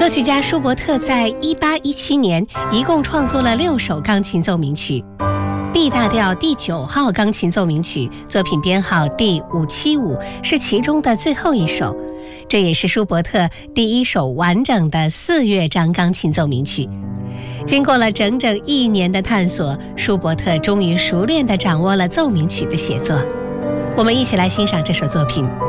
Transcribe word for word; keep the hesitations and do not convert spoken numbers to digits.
作曲家舒伯特在一八一七年一共创作了六首钢琴奏鸣曲。B 大调第九号钢琴奏鸣曲，作品编号第五七五，是其中的最后一首，这也是舒伯特第一首完整的四乐章钢琴奏鸣曲。经过了整整一年的探索，舒伯特终于熟练地掌握了奏鸣曲的写作。我们一起来欣赏这首作品。